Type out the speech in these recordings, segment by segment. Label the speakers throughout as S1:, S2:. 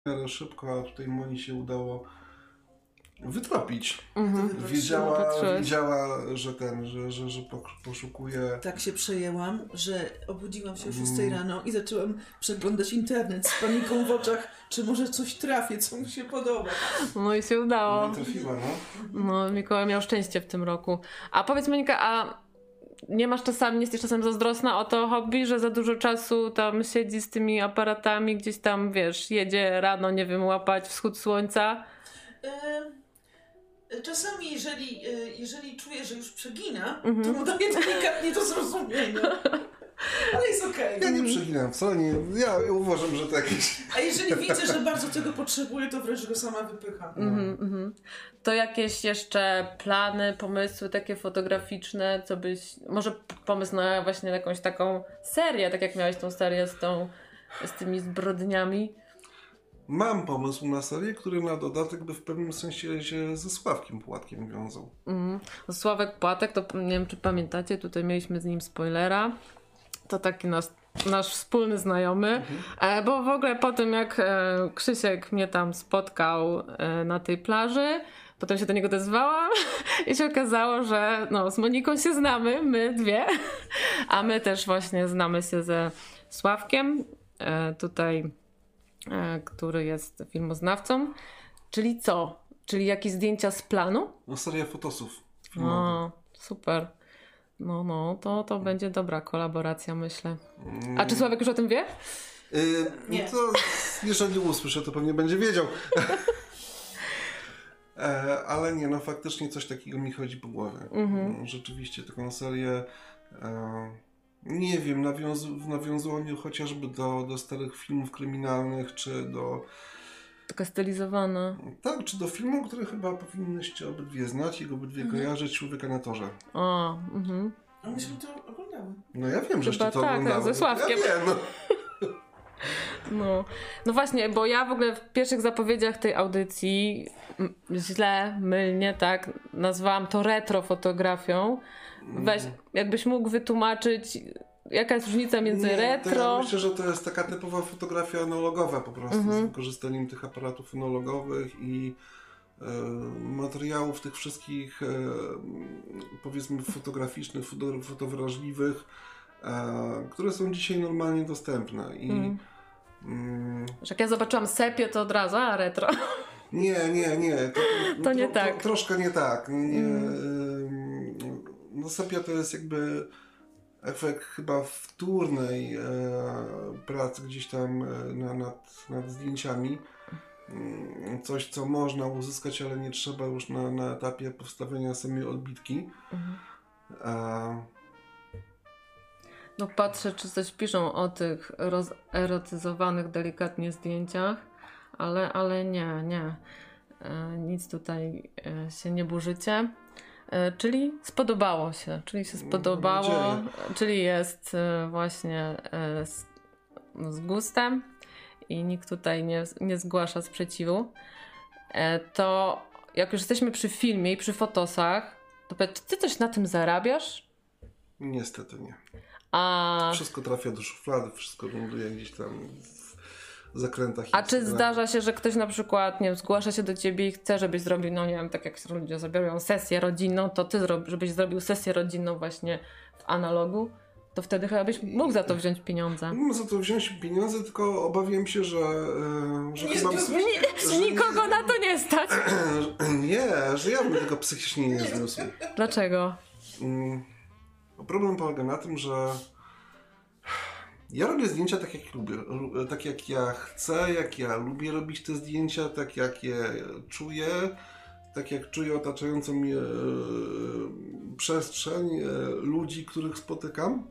S1: miarę szybko, a tutaj Moni się udało wytropić.
S2: Wiedziała,
S1: że poszukuje.
S2: Tak się przejęłam, że obudziłam się o 6 rano i zaczęłam przeglądać internet z paniką w oczach, czy może coś trafię, co mi się podoba.
S3: No i się udało.
S1: No, trafiła, no.
S3: No, Mikołaj miał szczęście w tym roku. A powiedz, Monika, a nie jesteś czasem zazdrosna o to hobby, że za dużo czasu tam siedzi z tymi aparatami, gdzieś tam, wiesz, jedzie rano, nie wiem, łapać wschód słońca?
S2: Czasami, jeżeli czuję, że już przegina, to mu daję delikatnie do zrozumienia. Ale jest okej.
S1: Ja nie przeginam wcale, nie. Ja uważam, że to jakieś...
S2: A jeżeli widzę, że bardzo tego potrzebuję, to wręcz go sama wypycham.
S3: To jakieś jeszcze plany, pomysły takie fotograficzne, co byś... Może pomysł na właśnie jakąś taką serię, tak jak miałeś tą serię z tymi zbrodniami?
S1: Mam pomysł na serię, który na dodatek by w pewnym sensie się ze Sławkiem Płatkiem wiązał.
S3: Sławek Płatek, to nie wiem, czy pamiętacie, tutaj mieliśmy z nim spoilera. To taki nasz wspólny znajomy, bo w ogóle po tym jak Krzysiek mnie tam spotkał na tej plaży, potem się do niego odezwałam i się okazało, że z Moniką się znamy, my dwie, a my też właśnie znamy się ze Sławkiem, tutaj, który jest filmoznawcą. Czyli co? Czyli jakieś zdjęcia z planu?
S1: No, seria fotosów filmowych.
S3: O, super. No, to będzie dobra kolaboracja, myślę. A czy Sławek już o tym wie?
S2: Nie.
S1: No to jeżeli usłyszę, to pewnie będzie wiedział. Ale nie, faktycznie coś takiego mi chodzi po głowie. Rzeczywiście taką serię, nie wiem, w nawiązaniu chociażby do starych filmów kryminalnych, czy do...
S3: Taka stylizowana.
S1: Tak, czy do filmu, który chyba powinnyście obydwie znać i obydwie kojarzyć, Człowieka na torze.
S3: O,
S2: A myśmy to oglądały.
S1: No ja wiem, że to
S3: tak,
S1: oglądałem.
S3: ze Sławkiem.
S1: Ja wiem,
S3: No właśnie, bo ja w ogóle w pierwszych zapowiedziach tej audycji mylnie tak, nazwałam to retrofotografią. Weź, jakbyś mógł wytłumaczyć, jaka jest różnica między retro...
S1: To ja myślę, że to jest taka typowa fotografia analogowa po prostu, z wykorzystaniem tych aparatów analogowych i materiałów tych wszystkich powiedzmy fotograficznych, fotowrażliwych, które są dzisiaj normalnie dostępne. I
S3: Jak ja zobaczyłam sepie, to od razu, a retro.
S1: Nie.
S3: To nie tak.
S1: Troszkę nie tak. Sepia to jest jakby efekt chyba wtórnej pracy gdzieś tam nad zdjęciami. Coś, co można uzyskać, ale nie trzeba już na etapie powstawiania samej odbitki.
S3: No patrzę, czy coś piszą o tych rozerotyzowanych delikatnie zdjęciach, ale nie. Nic tutaj się nie burzycie. Czyli spodobało się. Czyli jest właśnie z gustem i nikt tutaj nie zgłasza sprzeciwu. To jak już jesteśmy przy filmie i przy fotosach, to powiedz, czy ty coś na tym zarabiasz?
S1: Niestety nie.
S3: A...
S1: Wszystko trafia do szuflady, wszystko ląduje gdzieś tam w zakrętach.
S3: A czy zdarza się, że ktoś na przykład, nie wiem, zgłasza się do ciebie i chce, żebyś zrobił, no nie wiem, tak jak ludzie zrobią sesję rodzinną, to ty żebyś zrobił sesję rodzinną właśnie w analogu, to wtedy chyba byś mógł za to wziąć pieniądze.
S1: Mógł za to wziąć pieniądze, tylko obawiam się, że
S3: nikogo na to nie stać.
S1: Nie, że ja bym tego psychicznie nie zniósł.
S3: Dlaczego?
S1: Problem polega na tym, że ja robię zdjęcia tak jak lubię, tak jak ja chcę, jak ja lubię robić te zdjęcia, tak jak je czuję, tak jak czuję otaczającą mnie przestrzeń, ludzi, których spotykam.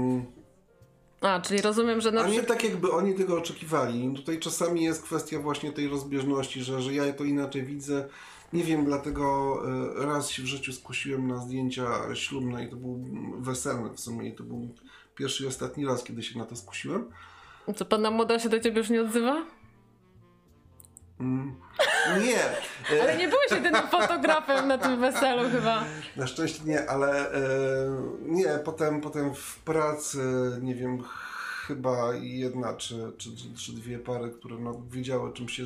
S3: Czyli rozumiem, że
S1: A nie tak jakby oni tego oczekiwali. Tutaj czasami jest kwestia właśnie tej rozbieżności, że ja to inaczej widzę. Nie wiem, dlatego raz się w życiu skusiłem na zdjęcia ślubne i to był weselne w sumie i to był pierwszy i ostatni raz, kiedy się na to skusiłem.
S3: Co, panna młoda się do ciebie już nie odzywa?
S1: Nie.
S3: Ale nie byłeś jedynym fotografem na tym weselu chyba.
S1: Na szczęście nie, ale nie, potem w pracy, nie wiem, chyba jedna czy dwie pary, które no, wiedziały czym się